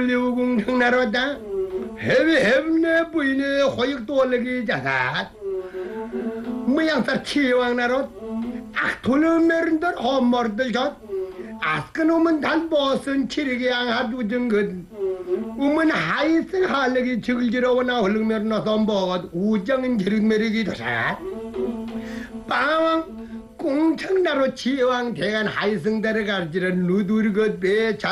울리우궁 청나로다 해비해브네 부인의 호익도 올리기 자사 무양살 치왕나로 악돌르메른들 험머르들 것 아스크놈은 달보선 치르게 양하두든 것 우문 하이승 할력이 즉을지러오나 흘릉메르나서 먹었 우정은 지르메르기 도사 빵 공청나로 치왕 대간 하이승 데려가지는 누두르것 배